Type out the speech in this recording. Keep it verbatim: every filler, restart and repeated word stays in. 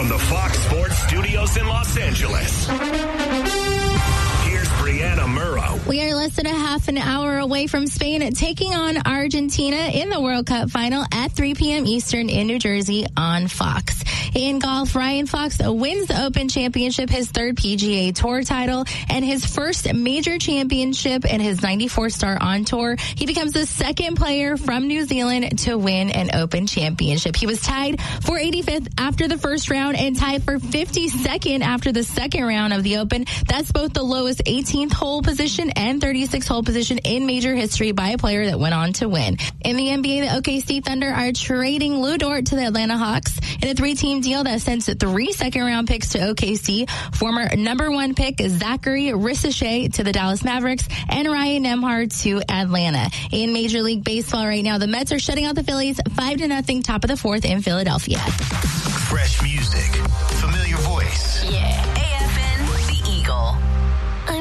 from the Fox Sports Studios in Los Angeles, here's Brianna Murrow. We are less than a half an hour away from Spain taking on Argentina in the World Cup final at three p.m. Eastern in New Jersey on Fox. In golf, Ryan Fox wins the Open Championship, his third P G A Tour title, and his first major championship in his ninety-four star on tour. He becomes the second player from New Zealand to win an Open Championship. He was tied for eighty-fifth after the first round and tied for fifty-second after the second round of the Open. That's both the lowest eighteenth hole position and thirty-sixth hole position in major history by a player that went on to win. In the N B A, the O K C Thunder are trading Lou Dort to the Atlanta Hawks in a three-team deal that sends three second-round picks to O K C. Former number one pick Zachary Ricochet to the Dallas Mavericks and Ryan Nembhard to Atlanta. In Major League Baseball right now, the Mets are shutting out the Phillies five to nothing top of the fourth in Philadelphia. Fresh music.